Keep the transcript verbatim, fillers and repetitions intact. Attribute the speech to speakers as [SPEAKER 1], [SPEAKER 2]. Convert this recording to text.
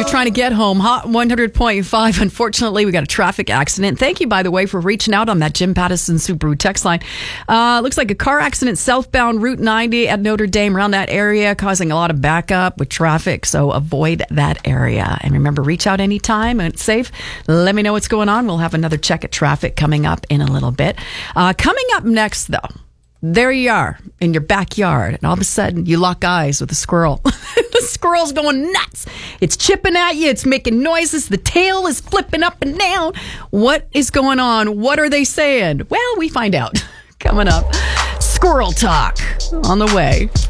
[SPEAKER 1] trying to get home. Hot one hundred point five. Unfortunately, we got a traffic accident. Thank you, by the way, for reaching out on that Jim Pattison Subaru text line. Uh, looks like a car accident southbound Route ninety at Notre Dame, around that area, causing a lot of backup with traffic. So avoid that area. And remember, reach out anytime and it's safe. Let me know what's going on. We'll have another check at traffic coming up in a little bit. Uh, coming up next, though. There you are in your backyard, and all of a sudden you lock eyes with a squirrel. The squirrel's going nuts. It's chipping at you. It's making noises. The tail is flipping up and down. What is going on? What are they saying? Well, we find out coming up. Squirrel talk on the way.